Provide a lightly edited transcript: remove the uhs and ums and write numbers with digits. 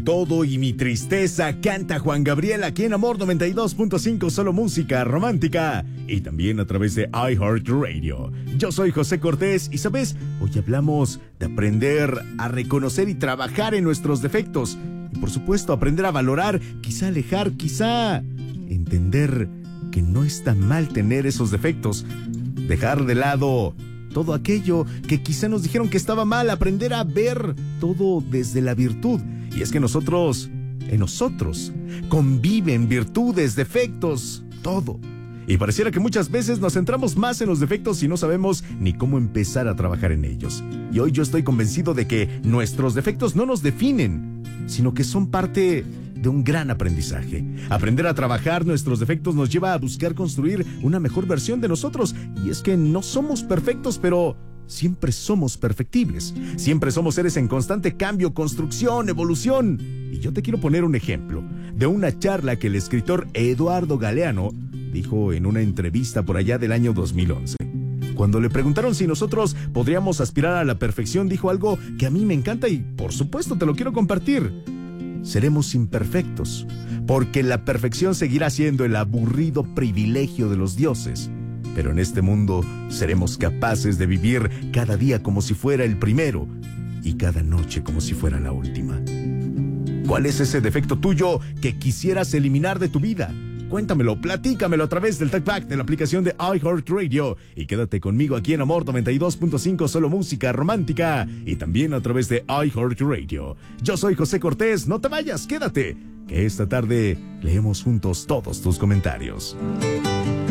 Con todo y mi tristeza, canta Juan Gabriel aquí en Amor 92.5, solo música romántica. Y también a través de iHeartRadio. Yo soy José Cortés y, ¿sabes? Hoy hablamos de aprender a reconocer y trabajar en nuestros defectos. Y por supuesto, aprender a valorar, quizá alejar, quizá entender que no está mal tener esos defectos. Dejar de lado todo aquello que quizá nos dijeron que estaba mal, aprender a ver todo desde la virtud. Y es que en nosotros conviven virtudes, defectos, todo. Y pareciera que muchas veces nos centramos más en los defectos y no sabemos ni cómo empezar a trabajar en ellos. Y hoy yo estoy convencido de que nuestros defectos no nos definen, sino que son parte de un gran aprendizaje. Aprender a trabajar nuestros defectos nos lleva a buscar construir una mejor versión de nosotros. Y es que no somos perfectos, pero siempre somos perfectibles. Siempre somos seres en constante cambio, construcción, evolución. Y yo te quiero poner un ejemplo de una charla que el escritor Eduardo Galeano dijo en una entrevista por allá del año 2011. Cuando le preguntaron si nosotros podríamos aspirar a la perfección, dijo algo que a mí me encanta y por supuesto te lo quiero compartir. Seremos imperfectos, porque la perfección seguirá siendo el aburrido privilegio de los dioses. Pero en este mundo seremos capaces de vivir cada día como si fuera el primero y cada noche como si fuera la última. ¿Cuál es ese defecto tuyo que quisieras eliminar de tu vida? Cuéntamelo, platícamelo a través del TalkBack de la aplicación de iHeartRadio y quédate conmigo aquí en Amor 92.5, solo música romántica y también a través de iHeartRadio. Yo soy José Cortés, no te vayas, quédate, que esta tarde leemos juntos todos tus comentarios.